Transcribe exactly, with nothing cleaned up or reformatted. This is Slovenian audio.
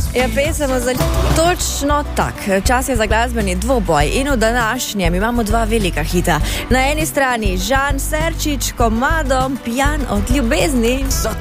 Ja, pesem za točno tak. Čas je za glasbeni dvoboj in v današnjem imamo dva velika hita. Na eni strani Žan Serčič komadom Pijan od ljubezni.